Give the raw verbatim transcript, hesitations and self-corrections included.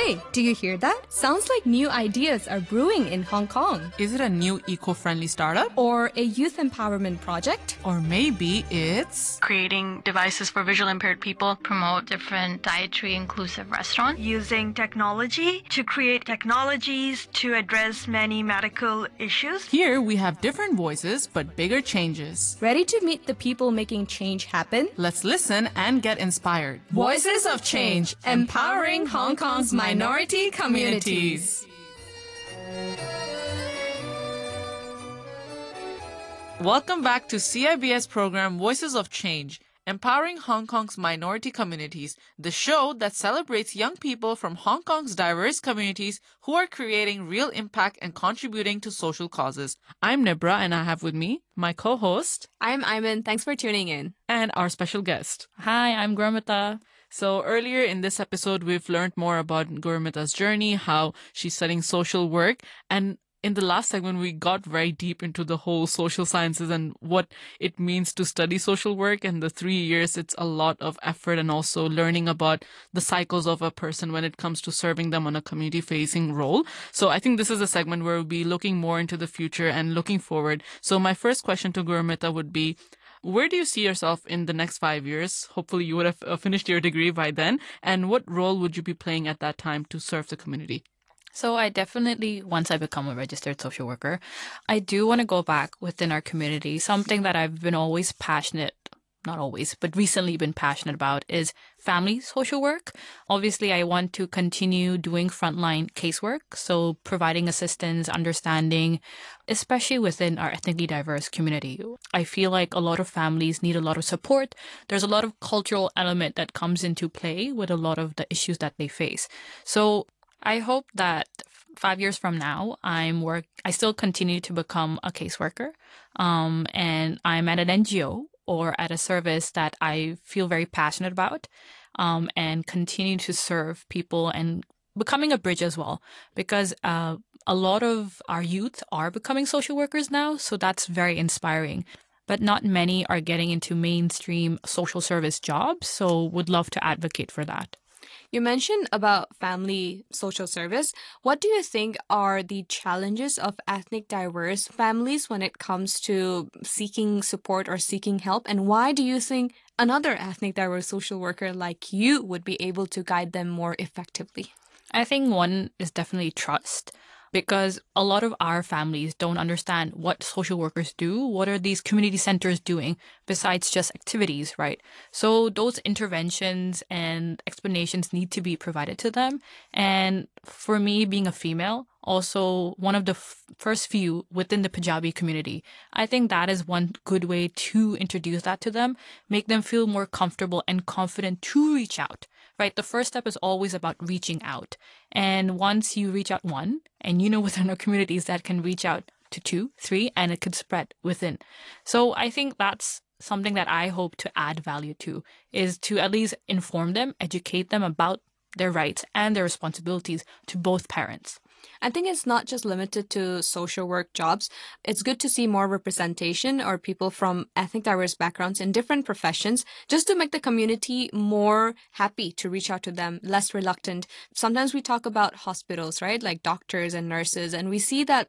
Hey, do you hear that? Sounds like new ideas are brewing in Hong Kong. Is it a new eco-friendly startup? Or a youth empowerment project? Or maybe it's creating devices for visually impaired people, promote different dietary inclusive restaurants, using technology to create technologies to address many medical issues. Here we have different voices but bigger changes. Ready to meet the people making change happen? Let's listen and get inspired. Voices of Change, empowering Hong Kong's minority communities. Welcome back to C I B S program Voices of Change, empowering Hong Kong's minority communities, the show that celebrates young people from Hong Kong's diverse communities who are creating real impact and contributing to social causes. I'm Nibra, and I have with me my co-host. I'm Iman. Thanks for tuning in. And our special guest. Hi, I'm Gurmita. So earlier in this episode, we've learned more about Gurmita's journey, how she's studying social work, and in the last segment, we got very deep into the whole social sciences and what it means to study social work. And the three years, it's a lot of effort and also learning about the cycles of a person when it comes to serving them on a community-facing role. So I think this is a segment where we'll be looking more into the future and looking forward. So my first question to Gurmita would be, where do you see yourself in the next five years? Hopefully you would have uh, finished your degree by then. And what role would you be playing at that time to serve the community? So I definitely, once I become a registered social worker, I do want to go back within our community. Something that I've been always passionate, not always, but recently been passionate about is family social work. Obviously, I want to continue doing frontline casework, so providing assistance, understanding, especially within our ethnically diverse community. I feel like a lot of families need a lot of support. There's a lot of cultural element that comes into play with a lot of the issues that they face. So I hope that five years from now, I'm work. I still continue to become a caseworker, um, and I'm at an N G O or at a service that I feel very passionate about, um, and continue to serve people and becoming a bridge as well, because uh, a lot of our youth are becoming social workers now, so that's very inspiring. But not many are getting into mainstream social service jobs, so would love to advocate for that. You mentioned about family social service. What do you think are the challenges of ethnic diverse families when it comes to seeking support or seeking help? And why do you think another ethnic diverse social worker like you would be able to guide them more effectively? I think one is definitely trust. Because a lot of our families don't understand what social workers do. What are these community centers doing besides just activities, right? So those interventions and explanations need to be provided to them. And for me, being a female, also one of the f- first few within the Punjabi community, I think that is one good way to introduce that to them, make them feel more comfortable and confident to reach out. Right? The first step is always about reaching out. And once you reach out one, and you know within our communities that can reach out to two, three, and it could spread within. So I think that's something that I hope to add value to, is to at least inform them, educate them about their rights and their responsibilities to both parents. I think it's not just limited to social work jobs. It's good to see more representation or people from ethnic diverse backgrounds in different professions, just to make the community more happy to reach out to them, less reluctant. Sometimes we talk about hospitals, right? Like doctors and nurses, and we see that